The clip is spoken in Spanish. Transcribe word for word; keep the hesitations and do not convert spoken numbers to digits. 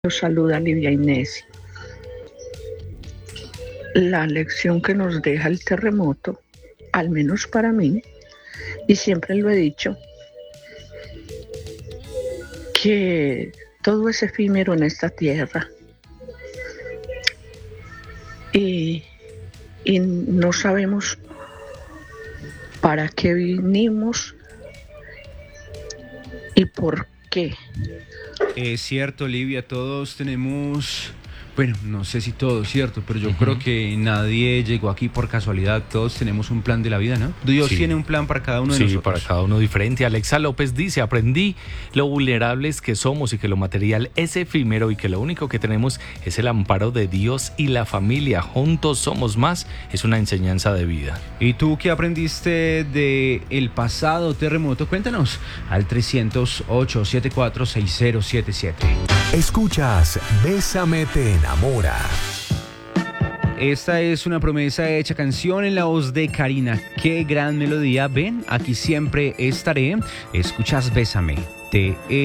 Los saluda Livia Inés. La lección que nos deja el terremoto, al menos para mí, y siempre lo he dicho, que todo es efímero en esta tierra y, y no sabemos para qué vinimos y por qué. Es cierto, Livia, todos tenemos, bueno, no sé si todos, cierto, pero yo uh-huh. creo que nadie llegó aquí por casualidad, todos tenemos un plan de la vida, ¿no? Dios sí. tiene un plan para cada uno de sí, nosotros. Sí, para cada uno diferente. Alexa López dice, aprendí lo vulnerables que somos y que lo material es efímero y que lo único que tenemos es el amparo de Dios y la familia. Juntos somos más, es una enseñanza de vida. ¿Y tú qué aprendiste de el pasado terremoto? Cuéntanos al trescientos ocho, setenta y cuatro, sesenta setenta y siete. Escuchas Bésame te enamora. Esta es una promesa hecha canción en la voz de Karina. Qué gran melodía. Ven, aquí siempre estaré. Escuchas Bésame. Te